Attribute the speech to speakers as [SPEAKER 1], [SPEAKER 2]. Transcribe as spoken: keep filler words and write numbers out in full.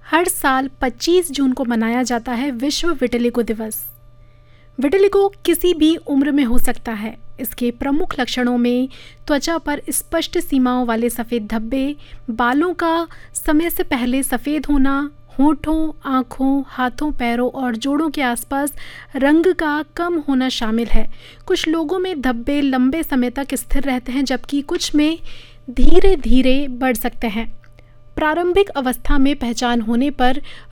[SPEAKER 1] हर साल पच्चीस जून को मनाया जाता है विश्व विटिलिगो दिवस। विटिलिगो किसी भी उम्र में हो सकता है। इसके प्रमुख लक्षणों में त्वचा पर स्पष्ट सीमाओं वाले सफ़ेद धब्बे, बालों का समय से पहले सफ़ेद होना, होठों, आँखों, हाथों, पैरों और जोड़ों के आसपास रंग का कम होना शामिल है। कुछ लोगों में धब्बे लंबे समय तक स्थिर रहते हैं, जबकि कुछ में धीरे धीरे बढ़ सकते हैं। प्रारंभिक अवस्था में पहचान होने पर